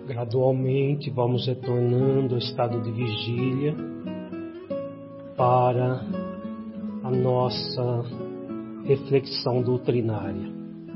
Gradualmente vamos retornando ao estado de vigília para a nossa reflexão doutrinária.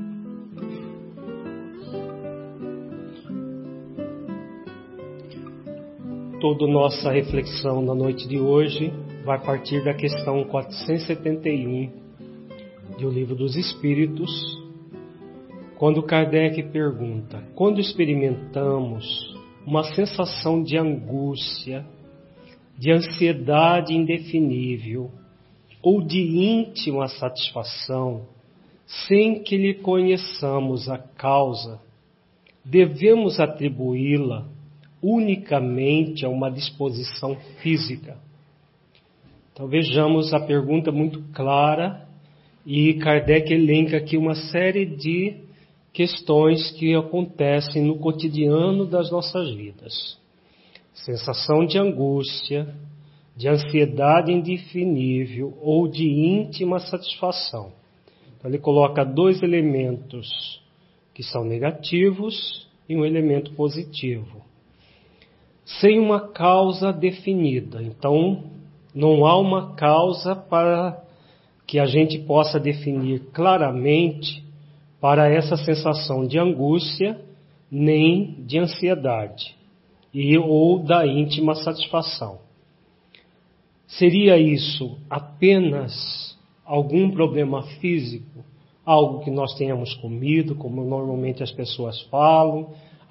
Toda nossa reflexão na noite de hoje vai partir da questão 471 do Livro dos Espíritos, quando Kardec pergunta: quando experimentamos uma sensação de angústia, de ansiedade indefinível ou de íntima satisfação, sem que lhe conheçamos a causa, devemos atribuí-la unicamente a uma disposição física? Então vejamos a pergunta muito clara, e Kardec elenca aqui uma série de questões que acontecem no cotidiano das nossas vidas. Sensação de angústia, de ansiedade indefinível ou de íntima satisfação. Então ele coloca dois elementos que são negativos e um elemento positivo, sem uma causa definida. Então não há uma causa para que a gente possa definir claramente para essa sensação de angústia, nem de ansiedade, ou da íntima satisfação. Seria isso apenas algum problema físico? Algo que nós tenhamos comido, como normalmente as pessoas falam,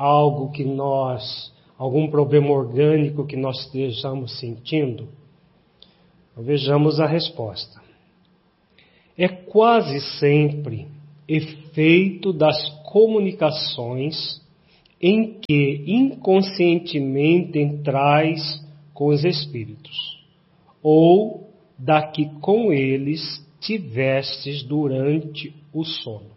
algum problema orgânico que nós estejamos sentindo? Então, vejamos a resposta. É quase sempre efeito das comunicações em que inconscientemente entrais com os espíritos, ou da que com eles tivestes durante o sono.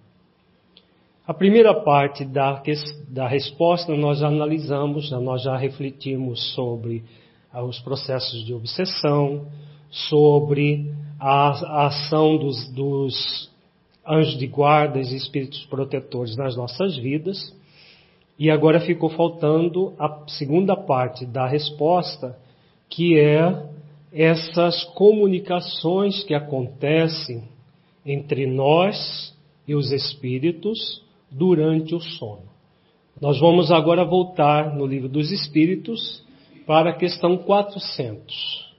A primeira parte da resposta nós já analisamos, nós já refletimos sobre os processos de obsessão, sobre a ação dos anjos de guarda e espíritos protetores nas nossas vidas. E agora ficou faltando a segunda parte da resposta, que é essas comunicações que acontecem entre nós e os espíritos durante o sono. Nós vamos agora voltar no Livro dos Espíritos para a questão 400.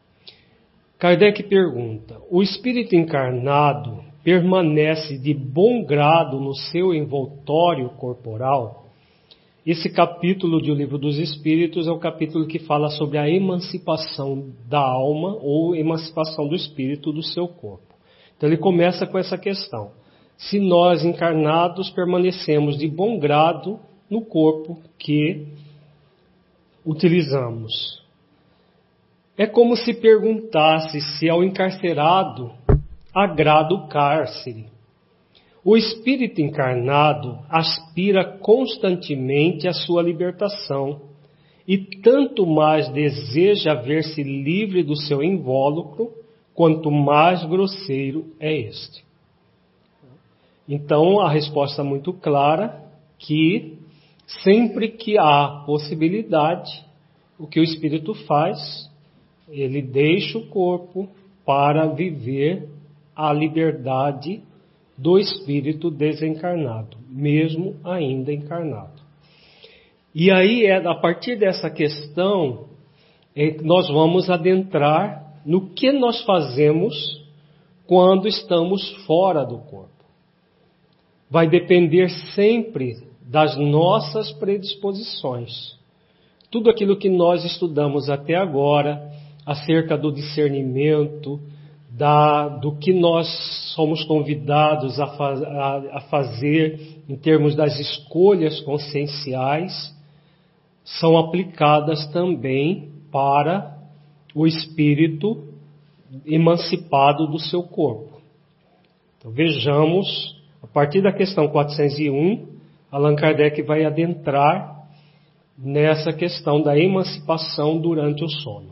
Kardec pergunta: o espírito encarnado permanece de bom grado no seu envoltório corporal? Esse capítulo do Livro dos Espíritos é o capítulo que fala sobre a emancipação da alma ou emancipação do espírito do seu corpo. Então ele começa com essa questão: se nós encarnados permanecemos de bom grado no corpo que utilizamos. É como se perguntasse se ao encarcerado agrada o cárcere. O espírito encarnado aspira constantemente à sua libertação e tanto mais deseja ver-se livre do seu invólucro, quanto mais grosseiro é este. Então, a resposta é muito clara, que sempre que há possibilidade, o que o espírito faz, ele deixa o corpo para viver a liberdade do espírito desencarnado, mesmo ainda encarnado. E aí, a partir dessa questão, nós vamos adentrar no que nós fazemos quando estamos fora do corpo. Vai depender sempre das nossas predisposições. Tudo aquilo que nós estudamos até agora, acerca do discernimento, do que nós somos convidados a fazer em termos das escolhas conscienciais, são aplicadas também para o espírito emancipado do seu corpo. Então vejamos, a partir da questão 401, Allan Kardec vai adentrar nessa questão da emancipação durante o sono.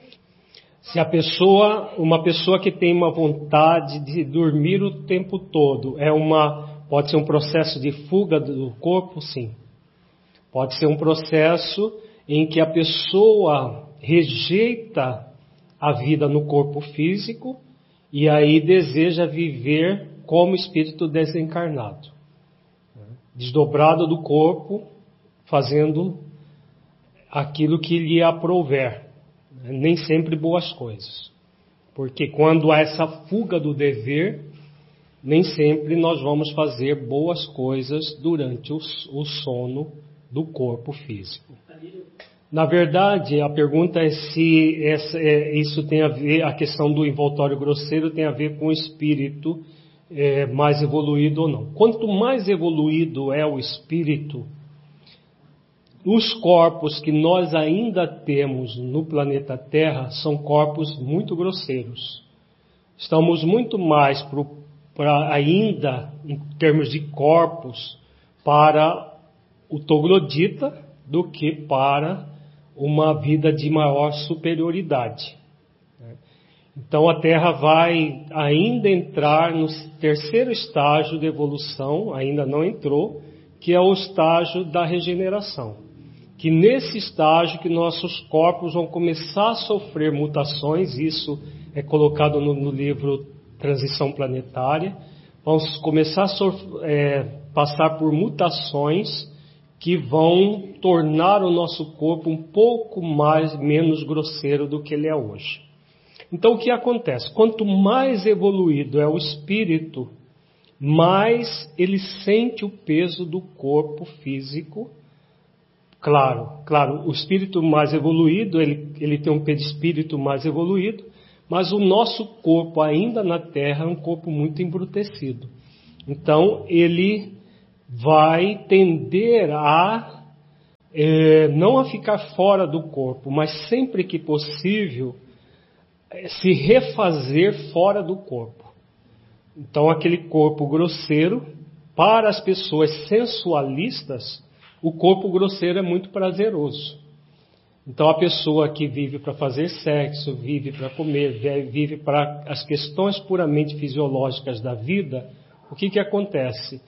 Se uma pessoa que tem uma vontade de dormir o tempo todo, pode ser um processo de fuga do corpo, sim. Pode ser um processo em que a pessoa rejeita a vida no corpo físico e aí deseja viver como espírito desencarnado, desdobrado do corpo, fazendo aquilo que lhe aprouver, nem sempre boas coisas. Porque quando há essa fuga do dever, nem sempre nós vamos fazer boas coisas durante o sono do corpo físico. Na verdade, a pergunta é se isso tem a ver, a questão do envoltório grosseiro tem a ver com o espírito mais evoluído ou não. Quanto mais evoluído é o espírito, os corpos que nós ainda temos no planeta Terra são corpos muito grosseiros. Estamos muito mais ainda, em termos de corpos, para o troglodita do que para uma vida de maior superioridade. Então a Terra vai ainda entrar no terceiro estágio de evolução, ainda não entrou, que é o estágio da regeneração. Que nesse estágio que nossos corpos vão começar a sofrer mutações, isso é colocado no livro Transição Planetária, vamos começar a passar por mutações que vão tornar o nosso corpo um pouco menos grosseiro do que ele é hoje. Então o que acontece? Quanto mais evoluído é o espírito, mais ele sente o peso do corpo físico. Claro, o espírito mais evoluído, ele tem um perispírito mais evoluído, mas o nosso corpo ainda na Terra é um corpo muito embrutecido. Então ele vai tender não a ficar fora do corpo, mas sempre que possível, se refazer fora do corpo. Então aquele corpo grosseiro, para as pessoas sensualistas, o corpo grosseiro é muito prazeroso. Então a pessoa que vive para fazer sexo, vive para comer, vive para as questões puramente fisiológicas da vida, o que acontece?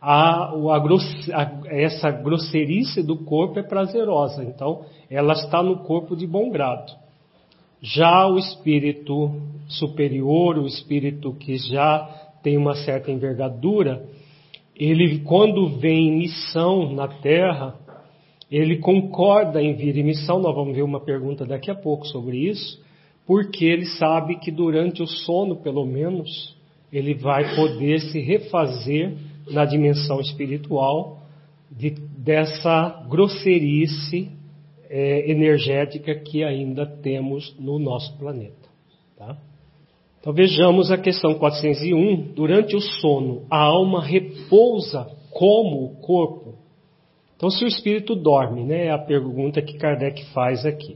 Essa grosseirice do corpo é prazerosa, então ela está no corpo de bom grado. Já o espírito superior, o espírito que já tem uma certa envergadura, ele, quando vem em missão na Terra, ele concorda em vir em missão. Nós vamos ver uma pergunta daqui a pouco sobre isso, porque ele sabe que durante o sono, pelo menos, ele vai poder se refazer na dimensão espiritual dessa grosseirice energética que ainda temos no nosso planeta. Tá? Então vejamos a questão 401. Durante o sono, a alma repousa como o corpo? Então se o espírito dorme, né, é a pergunta que Kardec faz aqui.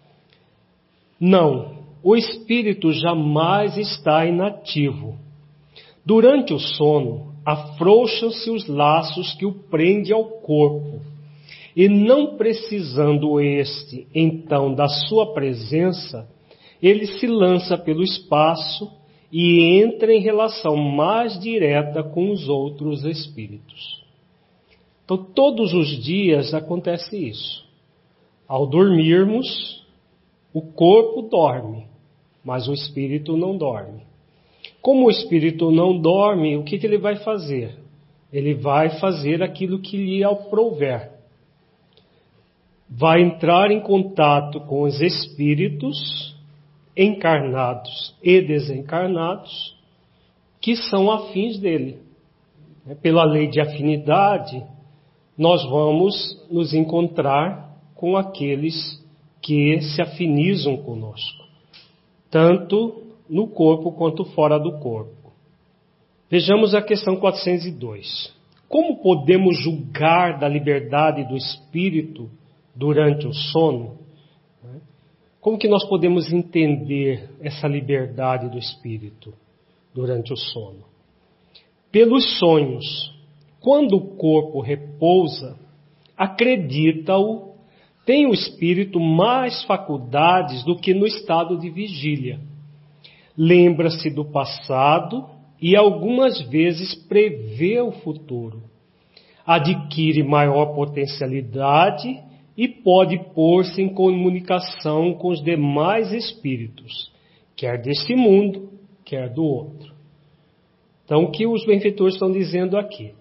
Não, o espírito jamais está inativo. Durante o sono, afrouxam-se os laços que o prendem ao corpo, e não precisando este, então, da sua presença, ele se lança pelo espaço e entra em relação mais direta com os outros espíritos. Então, todos os dias acontece isso. Ao dormirmos, o corpo dorme, mas o espírito não dorme. Como o espírito não dorme, o que ele vai fazer? Ele vai fazer aquilo que lhe aprouver. Vai entrar em contato com os espíritos encarnados e desencarnados que são afins dele. Pela lei de afinidade, nós vamos nos encontrar com aqueles que se afinizam conosco, tanto no corpo quanto fora do corpo. Vejamos a questão 402. Como podemos julgar da liberdade do espírito durante o sono? Como que nós podemos entender essa liberdade do espírito durante o sono? Pelos sonhos. Quando o corpo repousa, acredita-o, tem o espírito mais faculdades do que no estado de vigília. Lembra-se do passado e algumas vezes prevê o futuro. adquire maior potencialidade e pode pôr-se em comunicação com os demais espíritos, quer deste mundo, quer do outro. Então, o que os benfeitores estão dizendo aqui?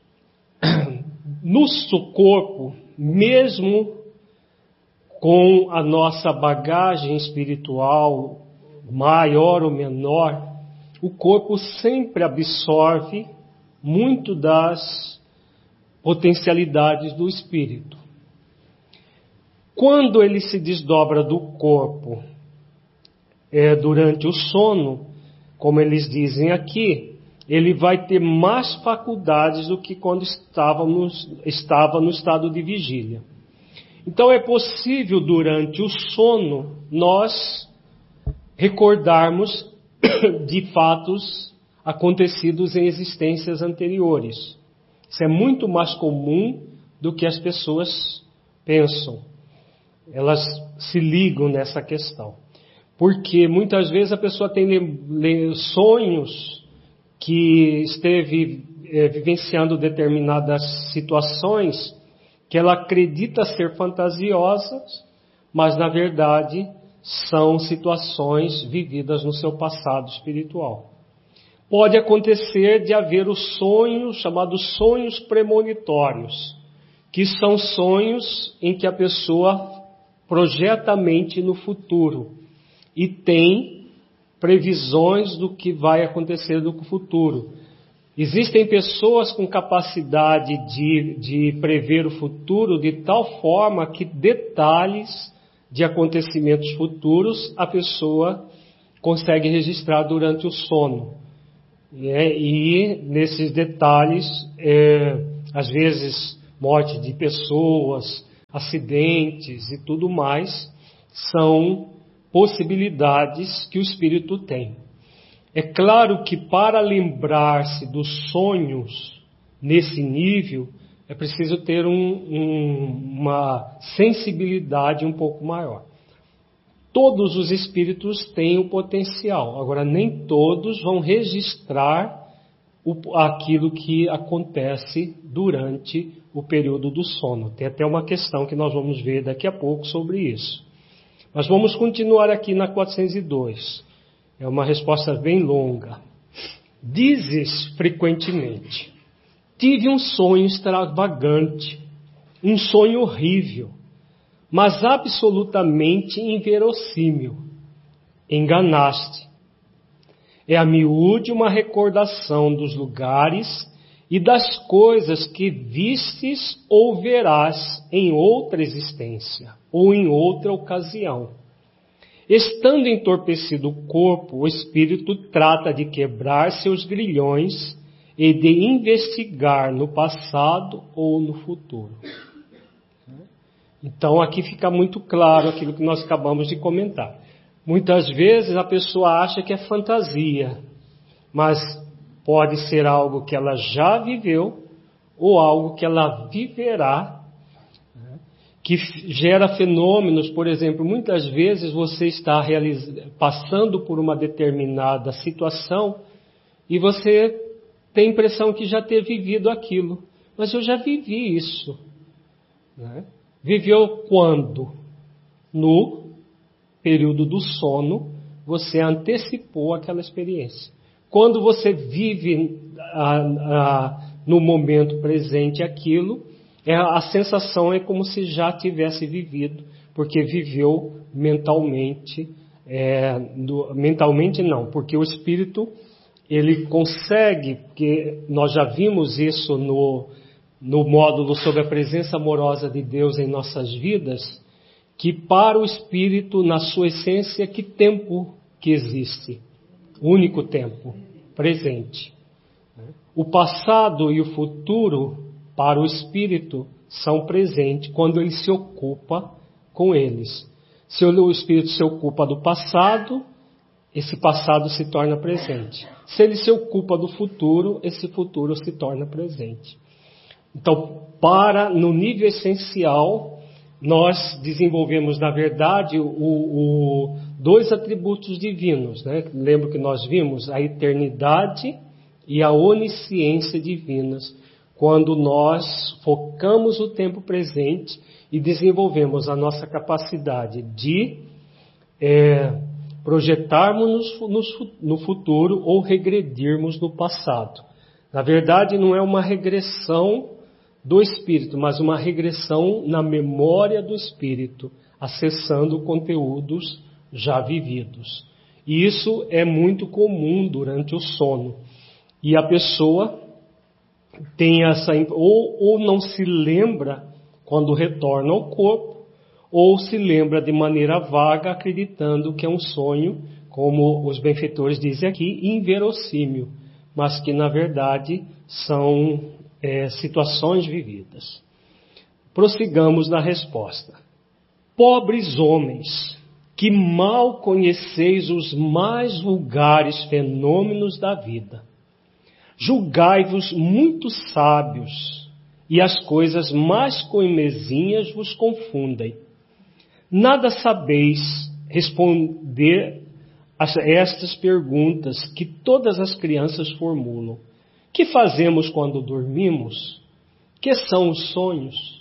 Nosso corpo, mesmo com a nossa bagagem espiritual, maior ou menor, o corpo sempre absorve muito das potencialidades do espírito. Quando ele se desdobra do corpo durante o sono, como eles dizem aqui, ele vai ter mais faculdades do que quando estava no estado de vigília. Então é possível, durante o sono, nós recordarmos de fatos acontecidos em existências anteriores. Isso é muito mais comum do que as pessoas pensam. Elas se ligam nessa questão. Porque muitas vezes a pessoa tem sonhos que esteve vivenciando determinadas situações que ela acredita ser fantasiosas, mas na verdade são situações vividas no seu passado espiritual. Pode acontecer de haver os sonhos, chamados sonhos premonitórios, que são sonhos em que a pessoa projeta a mente no futuro e tem previsões do que vai acontecer no futuro. Existem pessoas com capacidade de prever o futuro de tal forma que detalhes de acontecimentos futuros a pessoa consegue registrar durante o sono. E nesses detalhes, às vezes, morte de pessoas, acidentes e tudo mais, são possibilidades que o espírito tem. É claro que para lembrar-se dos sonhos nesse nível, é preciso ter uma sensibilidade um pouco maior. Todos os espíritos têm o potencial, agora nem todos vão registrar aquilo que acontece durante o período do sono. Tem até uma questão que nós vamos ver daqui a pouco sobre isso. Mas vamos continuar aqui na 402. É uma resposta bem longa. Dizes frequentemente: tive um sonho extravagante, um sonho horrível, mas absolutamente inverossímil. Enganaste. É a miúde uma recordação dos lugares e das coisas que vistes ou verás em outra existência ou em outra ocasião. Estando entorpecido o corpo, o espírito trata de quebrar seus grilhões e de investigar no passado ou no futuro. Então aqui fica muito claro aquilo que nós acabamos de comentar. Muitas vezes a pessoa acha que é fantasia, mas pode ser algo que ela já viveu ou algo que ela viverá, que gera fenômenos. Por exemplo, muitas vezes você está passando por uma determinada situação e você tem a impressão que já ter vivido aquilo. Mas eu já vivi isso. Viveu quando? No período do sono, você antecipou aquela experiência. Quando você vive no momento presente aquilo, a sensação é como se já tivesse vivido, porque viveu mentalmente. Mentalmente não, porque o espírito ele consegue, porque nós já vimos isso no módulo sobre a presença amorosa de Deus em nossas vidas, que para o espírito, na sua essência, que tempo que existe? Único tempo, presente. O passado e o futuro, para o espírito, são presentes quando ele se ocupa com eles. Se o espírito se ocupa do passado, esse passado se torna presente. Se ele se ocupa do futuro, esse futuro se torna presente. Então, no nível essencial, nós desenvolvemos, na verdade, dois atributos divinos. Lembra que nós vimos a eternidade e a onisciência divinas. quando nós focamos o tempo presente e desenvolvemos a nossa capacidade de projetarmos no futuro ou regredirmos no passado. Na verdade, não é uma regressão do espírito, mas uma regressão na memória do espírito, acessando conteúdos já vividos. E isso é muito comum durante o sono. E a pessoa tem ou não se lembra quando retorna ao corpo, ou se lembra de maneira vaga, acreditando que é um sonho, como os benfeitores dizem aqui, inverossímil, mas que na verdade são situações vividas. Prossigamos na resposta. Pobres homens, que mal conheceis os mais vulgares fenômenos da vida, julgai-vos muito sábios, e as coisas mais coimezinhas vos confundem. Nada sabeis responder a estas perguntas que todas as crianças formulam. Que fazemos quando dormimos? Que são os sonhos?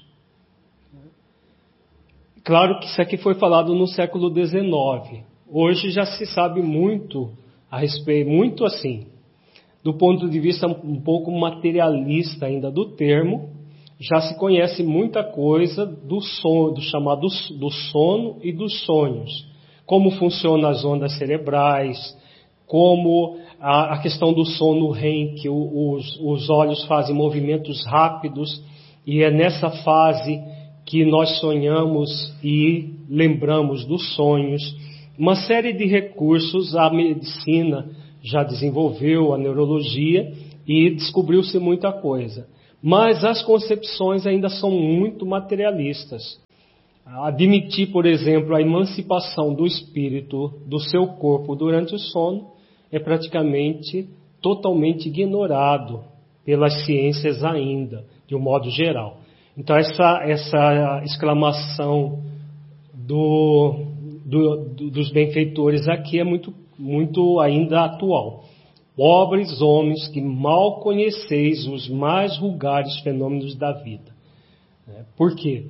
Claro que isso aqui foi falado no século XIX. Hoje já se sabe muito a respeito, muito assim, do ponto de vista um pouco materialista ainda do termo, já se conhece muita coisa do sono, do chamado do sono e dos sonhos. Como funcionam as ondas cerebrais, como a questão do sono REM, que os olhos fazem movimentos rápidos, e é nessa fase que nós sonhamos e lembramos dos sonhos. Uma série de recursos a medicina já desenvolveu, a neurologia, e descobriu-se muita coisa. Mas as concepções ainda são muito materialistas. Admitir, por exemplo, a emancipação do espírito do seu corpo durante o sono é praticamente totalmente ignorado pelas ciências ainda, de um modo geral. Então essa exclamação dos benfeitores aqui é muito ainda atual. Pobres homens que mal conheceis os mais vulgares fenômenos da vida. Por quê?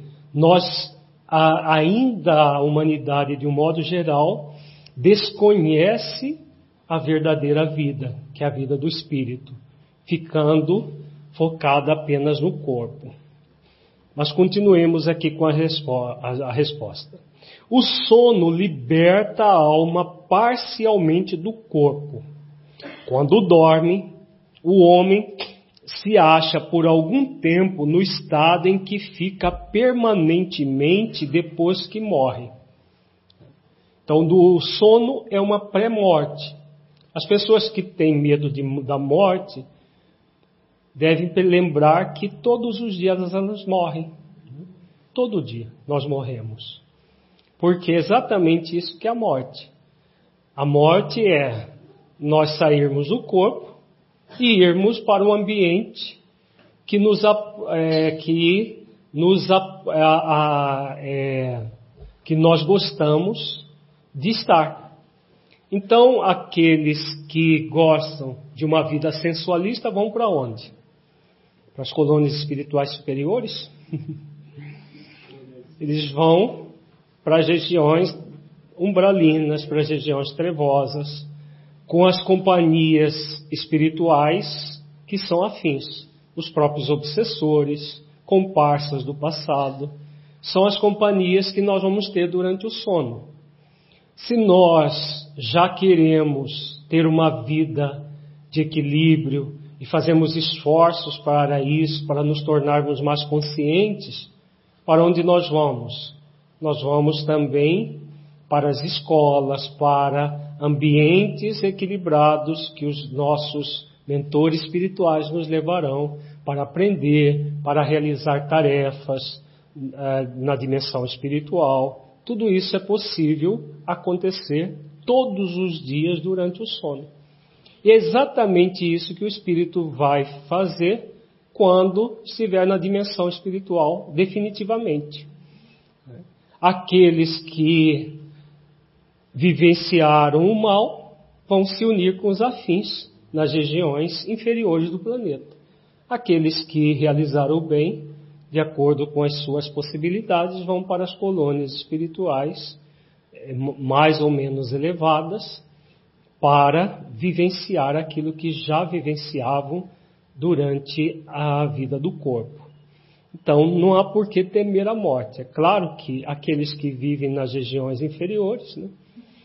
Ainda a humanidade, de um modo geral, desconhece a verdadeira vida, que é a vida do espírito, ficando focada apenas no corpo. Mas continuemos aqui com a resposta. O sono liberta a alma parcialmente do corpo. Quando dorme, o homem se acha por algum tempo no estado em que fica permanentemente depois que morre. Então, o sono é uma pré-morte. As pessoas que têm medo da morte devem lembrar que todos os dias elas morrem. Todo dia nós morremos. Porque é exatamente isso que é a morte. A morte é nós sairmos do corpo e irmos para o ambiente que nós gostamos de estar. Então, aqueles que gostam de uma vida sensualista vão para onde? Para as colônias espirituais superiores? Eles vão para as regiões umbralinas, para as regiões trevosas, com as companhias espirituais que são afins. Os próprios obsessores, comparsas do passado, são as companhias que nós vamos ter durante o sono. Se nós já queremos ter uma vida de equilíbrio e fazemos esforços para isso, para nos tornarmos mais conscientes, para onde nós vamos? Nós vamos também para as escolas, para ambientes equilibrados que os nossos mentores espirituais nos levarão para aprender, para realizar tarefas na dimensão espiritual. Tudo isso é possível acontecer todos os dias durante o sono. E é exatamente isso que o espírito vai fazer quando estiver na dimensão espiritual definitivamente. Aqueles que vivenciaram o mal vão se unir com os afins nas regiões inferiores do planeta. Aqueles que realizaram o bem, de acordo com as suas possibilidades, vão para as colônias espirituais mais ou menos elevadas, para vivenciar aquilo que já vivenciavam durante a vida do corpo. Então, não há por que temer a morte. É claro que aqueles que vivem nas regiões inferiores, né,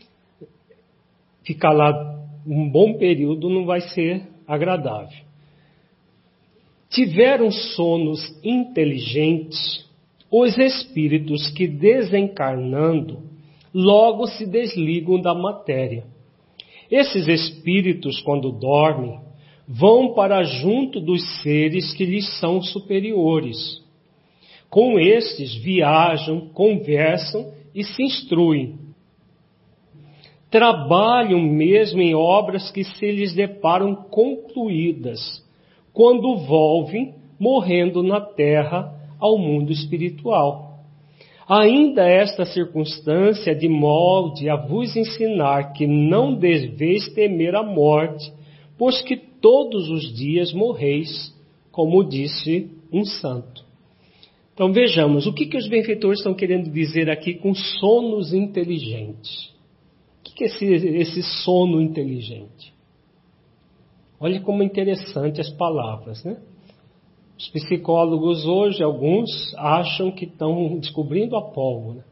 ficar lá um bom período não vai ser agradável. Tiveram sonos inteligentes os espíritos que, desencarnando, logo se desligam da matéria. Esses espíritos, quando dormem, vão para junto dos seres que lhes são superiores. Com estes viajam, conversam e se instruem. Trabalham mesmo em obras que se lhes deparam concluídas, quando volvem, morrendo na terra, ao mundo espiritual. Ainda esta circunstância de molde a vos ensinar que não deveis temer a morte, pois que todos os dias morreis, como disse um santo. Então vejamos, o que os benfeitores estão querendo dizer aqui com sonos inteligentes? O que é esse sono inteligente? Olha como é interessante as palavras, né? Os psicólogos hoje, alguns, acham que estão descobrindo a pólvora.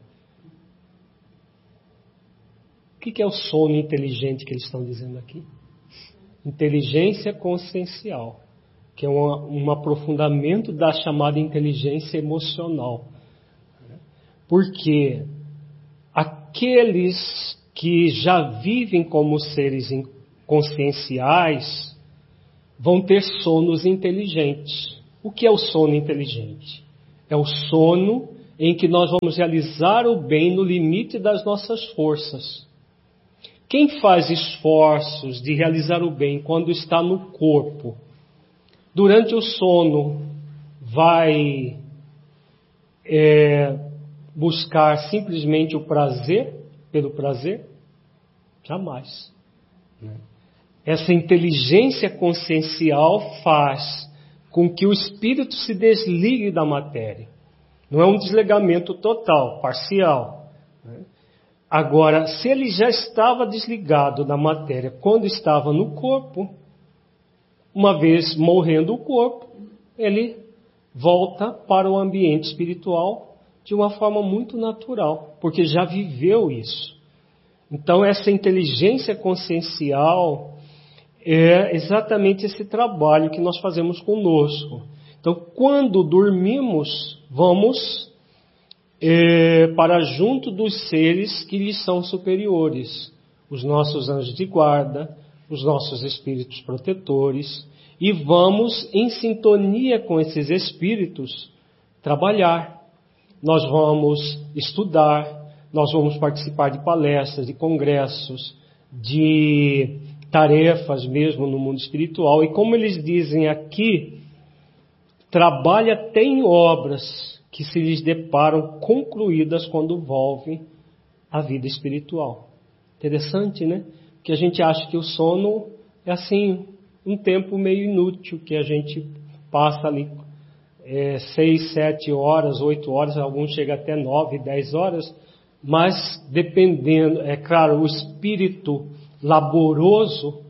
O que é o sono inteligente que eles estão dizendo aqui? Inteligência consciencial, que é um aprofundamento da chamada inteligência emocional. Porque aqueles que já vivem como seres conscienciais vão ter sonos inteligentes. O que é o sono inteligente? É o sono em que nós vamos realizar o bem no limite das nossas forças. Quem faz esforços de realizar o bem quando está no corpo, durante o sono vai buscar simplesmente o prazer, pelo prazer? Jamais. Essa inteligência consciencial faz com que o espírito se desligue da matéria. Não é um desligamento total, parcial. Agora, se ele já estava desligado da matéria quando estava no corpo, uma vez morrendo o corpo, ele volta para o ambiente espiritual de uma forma muito natural, porque já viveu isso. Então, essa inteligência consciencial é exatamente esse trabalho que nós fazemos conosco. Então, quando dormimos, vamos para junto dos seres que lhes são superiores, os nossos anjos de guarda, os nossos espíritos protetores, e vamos, em sintonia com esses espíritos, trabalhar. Nós vamos estudar, nós vamos participar de palestras, de congressos, de tarefas mesmo no mundo espiritual. E como eles dizem aqui, trabalha até em obras que se lhes deparam concluídas quando volvem à vida espiritual. Interessante, né? Porque a gente acha que o sono é assim, um tempo meio inútil, que a gente passa ali 6, 7 horas, 8 horas, alguns chegam até 9, 10 horas, mas dependendo, é claro, o espírito laboroso,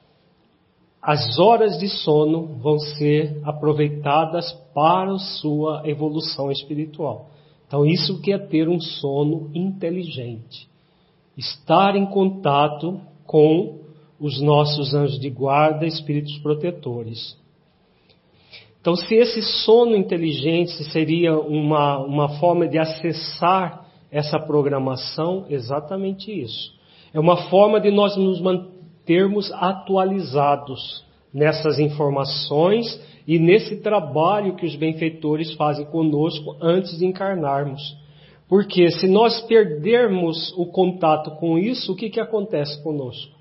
as horas de sono vão ser aproveitadas para a sua evolução espiritual. Então, isso que é ter um sono inteligente. Estar em contato com os nossos anjos de guarda, espíritos protetores. Então, se esse sono inteligente seria uma forma de acessar essa programação, exatamente isso. É uma forma de nós nos mantermos atualizados nessas informações e nesse trabalho que os benfeitores fazem conosco antes de encarnarmos. Porque se nós perdermos o contato com isso, o que acontece conosco?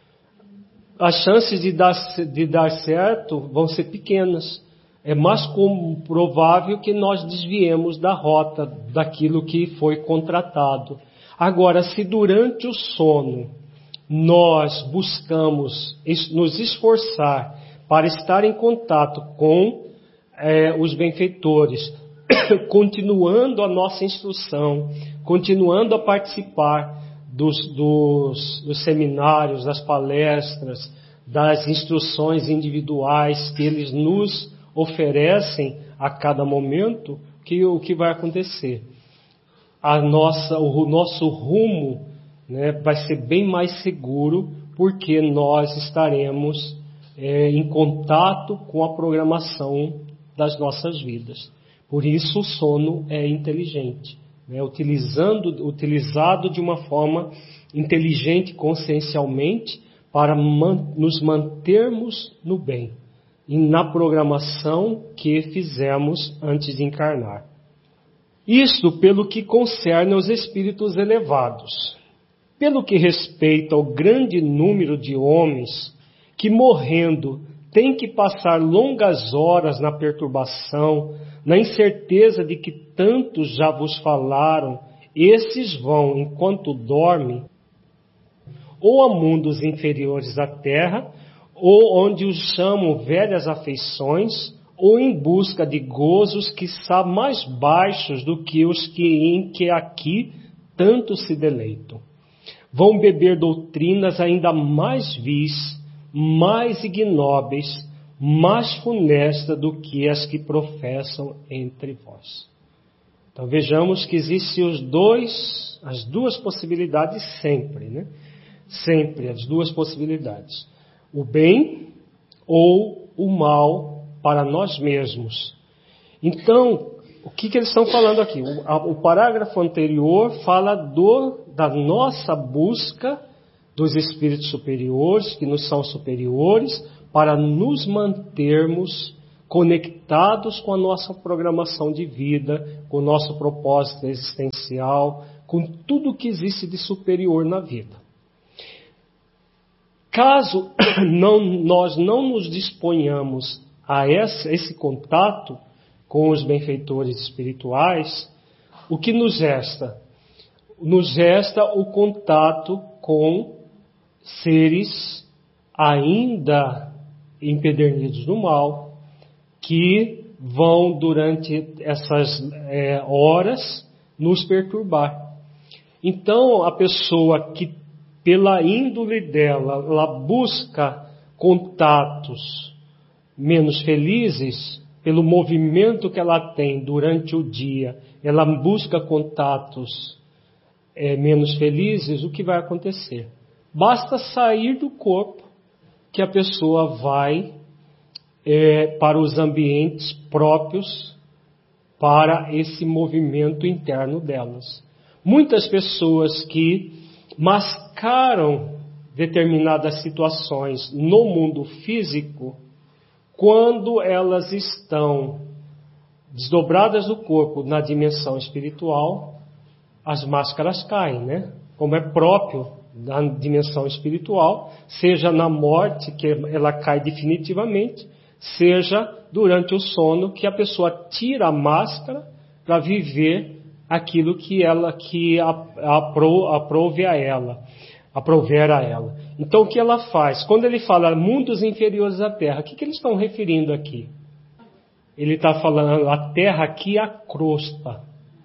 As chances de dar certo vão ser pequenas. É mais provável que nós desviemos da rota daquilo que foi contratado. Agora, se durante o sono nós buscamos nos esforçar para estar em contato com os benfeitores, continuando a nossa instrução, continuando a participar dos seminários, das palestras, das instruções individuais que eles nos oferecem a cada momento, o que vai acontecer? O nosso rumo, né, vai ser bem mais seguro, porque nós estaremos em contato com a programação das nossas vidas. Por isso o sono é inteligente, né, utilizado de uma forma inteligente, consciencialmente, para nos mantermos no bem e na programação que fizemos antes de encarnar. Isto pelo que concerne aos espíritos elevados. Pelo que respeita ao grande número de homens que, morrendo, têm que passar longas horas na perturbação, na incerteza de que tantos já vos falaram, esses vão, enquanto dormem, ou a mundos inferiores à terra, ou onde os chamam velhas afeições, ou em busca de gozos que são mais baixos do que os em que aqui tanto se deleitam. Vão beber doutrinas ainda mais vis, mais ignóbeis, mais funestas do que as que professam entre vós. Então vejamos que existem as duas possibilidades sempre, né? Sempre as duas possibilidades. O bem ou o mal para nós mesmos. Então, o que eles estão falando aqui? O parágrafo anterior fala da nossa busca dos espíritos superiores, que nos são superiores, para nos mantermos conectados com a nossa programação de vida, com o nosso propósito existencial, com tudo que existe de superior na vida. Caso nós não nos disponhamos a esse contato com os benfeitores espirituais, o que nos resta? Nos resta o contato com seres ainda empedernidos no mal, que vão durante essas horas nos perturbar. Então, a pessoa que, pela índole dela, ela busca contatos menos felizes, pelo movimento que ela tem durante o dia, ela busca contatos menos felizes, o que vai acontecer? Basta sair do corpo que a pessoa vai para os ambientes próprios para esse movimento interno delas. Muitas pessoas que mascaram determinadas situações no mundo físico, quando elas estão desdobradas do corpo na dimensão espiritual, as máscaras caem, né? Como é próprio da dimensão espiritual, seja na morte, que ela cai definitivamente, seja durante o sono, que a pessoa tira a máscara para viver aquilo que aprouver a ela. Então o que ela faz? Quando ele fala mundos inferiores à Terra, o que eles estão referindo aqui? Ele está falando a Terra aqui é a crosta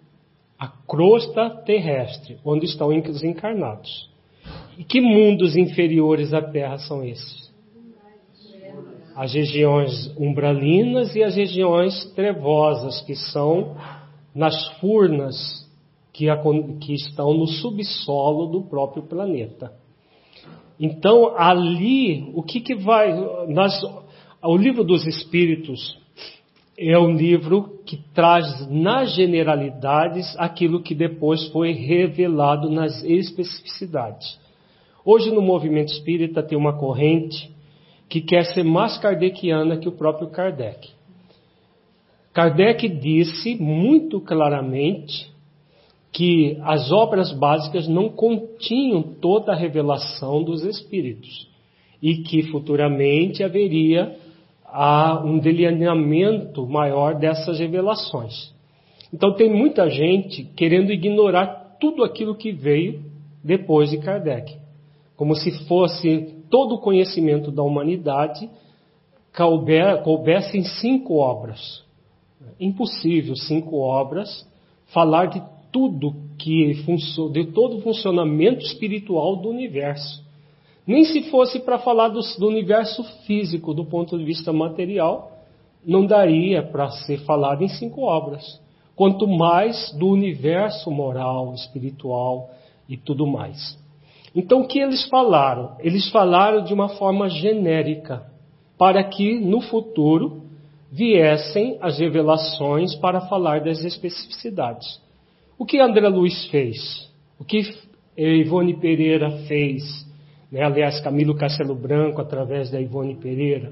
terrestre, onde estão os encarnados. E que mundos inferiores à Terra são esses? As regiões umbralinas e as regiões trevosas, que são nas furnas que estão no subsolo do próprio planeta. Então, ali, o que vai... O Livro dos Espíritos é um livro que traz nas generalidades aquilo que depois foi revelado nas especificidades. Hoje, no movimento espírita, tem uma corrente que quer ser mais kardeciana que o próprio Kardec. Kardec disse muito claramente que as obras básicas não continham toda a revelação dos espíritos e que futuramente haveria um delineamento maior dessas revelações. Então tem muita gente querendo ignorar tudo aquilo que veio depois de Kardec, como se fosse todo o conhecimento da humanidade. coubessem 5 obras. Impossível 5 obras falar de tudo de todo o funcionamento espiritual do universo. Nem se fosse para falar do universo físico, do ponto de vista material, não daria para ser falado em 5 obras. Quanto mais do universo moral, espiritual e tudo mais. Então o que eles falaram? Eles falaram de uma forma genérica, para que no futuro viessem as revelações para falar das especificidades. O que André Luiz fez? O que Ivone Pereira fez? Aliás, Camilo Castelo Branco, através da Ivone Pereira,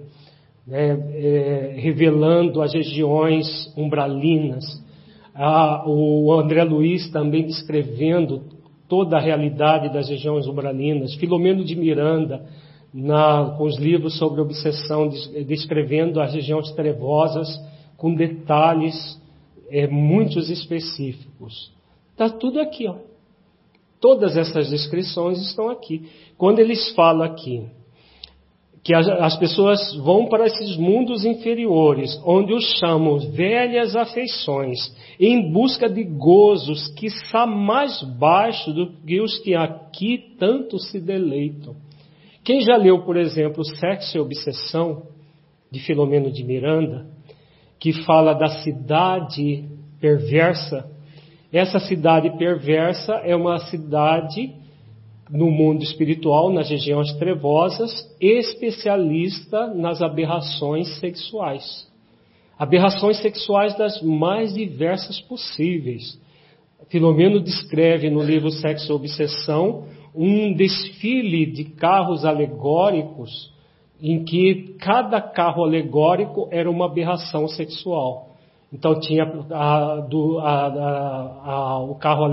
revelando as regiões umbralinas. O André Luiz também descrevendo toda a realidade das regiões umbralinas. Filomeno de Miranda, com os livros sobre obsessão, descrevendo as regiões trevosas com detalhes muitos específicos. Está tudo aqui, ó. Todas essas descrições estão aqui. Quando eles falam aqui que as pessoas vão para esses mundos inferiores, onde os chamam velhas afeições, em busca de gozos que são mais baixos do que os que aqui tanto se deleitam. Quem já leu, por exemplo, Sexo e Obsessão, de Filomeno de Miranda, que fala da cidade perversa, essa cidade perversa é uma cidade no mundo espiritual, nas regiões trevosas, especialista nas aberrações sexuais. Aberrações sexuais das mais diversas possíveis. Filomeno descreve no livro Sexo e Obsessão um desfile de carros alegóricos em que cada carro alegórico era uma aberração sexual. Então tinha o carro